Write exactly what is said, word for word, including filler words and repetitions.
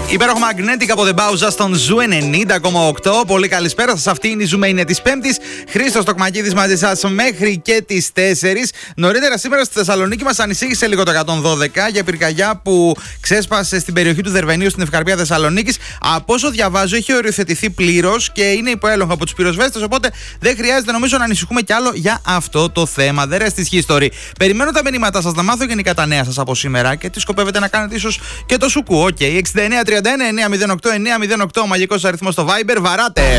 Υπέροχο Magnetic από The Bowser στον Ζου ενενήντα κόμμα οκτώ. Πολύ καλησπέρα σας. Αυτή είναι η Ζου είναι της Πέμπτης. Χρήστος Τοκμακίδης μαζί σας μέχρι και τις τέσσερις. Νωρίτερα σήμερα στη Θεσσαλονίκη μας ανησύχησε λίγο το εκατόν δώδεκα για πυρκαγιά που ξέσπασε στην περιοχή του Δερβενίου στην Ευκαρπία Θεσσαλονίκης. Από όσο διαβάζω, έχει οριοθετηθεί πλήρως και είναι υπό έλεγχο από τους πυροσβέστες. Οπότε δεν χρειάζεται νομίζω να ανησυχούμε κι άλλο για αυτό το θέμα. The rest is history. Περιμένω τα μηνύματά σας, να μάθω γενικά τα νέα σας από σήμερα και τι σκοπεύετε να κάνετε ίσως και το σουκού. Οκ, okay. εξήντα εννέα τριάντα ένα εννιακόσια οκτώ εννιακόσια οκτώ ο μαγικός αριθμός στο Viber. Βαράτε!